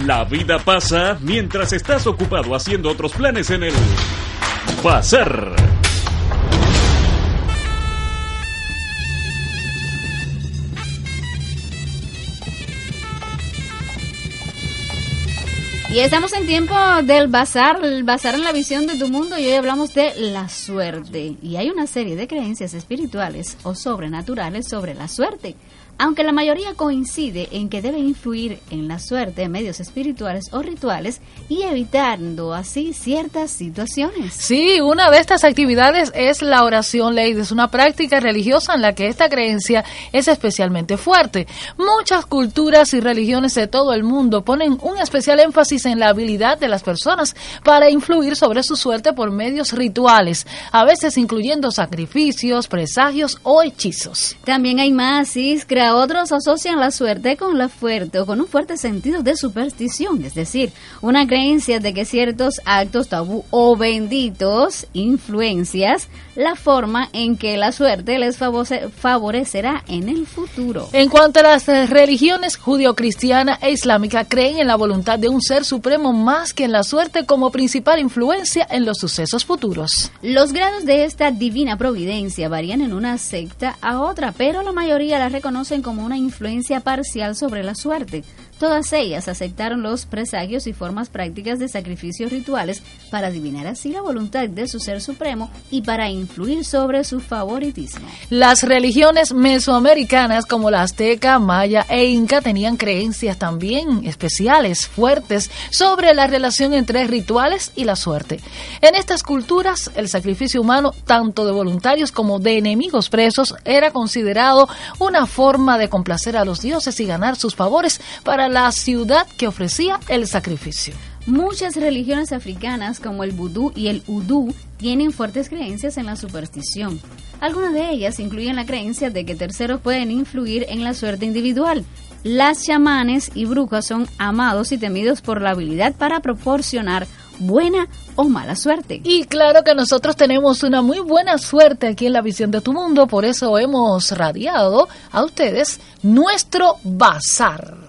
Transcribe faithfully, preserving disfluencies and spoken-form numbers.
La vida pasa mientras estás ocupado haciendo otros planes en el Bazar. Y estamos en tiempo del bazar, el bazar en la visión de tu mundo, y hoy hablamos de la suerte. Y hay una serie de creencias espirituales o sobrenaturales sobre la suerte. Aunque la mayoría coincide en que debe influir en la suerte medios espirituales o rituales y evitando así ciertas situaciones. Sí, una de estas actividades es la oración, Lady. Es una práctica religiosa en la que esta creencia es especialmente fuerte. Muchas culturas y religiones de todo el mundo ponen un especial énfasis en la habilidad de las personas para influir sobre su suerte por medios rituales, a veces incluyendo sacrificios, presagios o hechizos. También hay masis, otros asocian la suerte con la fuerte o con un fuerte sentido de superstición, es decir, una creencia de que ciertos actos tabú o benditos influencias la forma en que la suerte les favorecerá en el futuro. En cuanto a las religiones judio-cristiana e islámica, creen en la voluntad de un ser supremo más que en la suerte como principal influencia en los sucesos futuros. Los grados de esta divina providencia varían en una secta a otra, pero la mayoría la reconocen como una influencia parcial sobre la suerte. Todas ellas aceptaron los presagios y formas prácticas de sacrificios rituales para adivinar así la voluntad de su ser supremo y para influir sobre su favoritismo. Las religiones mesoamericanas como la azteca, maya e inca tenían creencias también especiales, fuertes, sobre la relación entre rituales y la suerte. En estas culturas, el sacrificio humano, tanto de voluntarios como de enemigos presos, era considerado una forma de complacer a los dioses y ganar sus favores para la ciudad que ofrecía el sacrificio. Muchas religiones africanas, como el vudú y el udú, tienen fuertes creencias en la superstición. Algunas de ellas incluyen la creencia de que terceros pueden influir en la suerte individual. Las chamanes y brujas son amados y temidos por la habilidad para proporcionar buena o mala suerte. Y claro que nosotros tenemos una muy buena suerte aquí en la visión de tu mundo, por eso hemos radiado a ustedes nuestro bazar.